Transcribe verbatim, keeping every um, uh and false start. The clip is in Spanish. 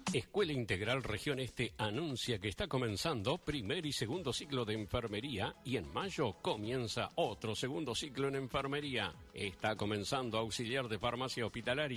Escuela Integral Región Este anuncia que está comenzando primer y segundo ciclo de enfermería y en mayo comienza otro segundo ciclo en enfermería. Está comenzando auxiliar de farmacia hospitalaria